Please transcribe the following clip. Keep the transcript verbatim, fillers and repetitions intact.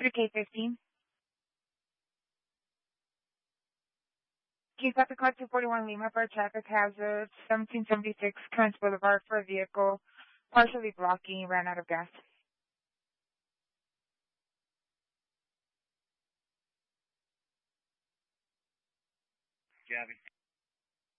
three K fifteen. Keep at the car two forty-one Lima for traffic hazard, seventeen seventy-six Kearns Boulevard for a vehicle partially blocking, ran out of gas. Gabby.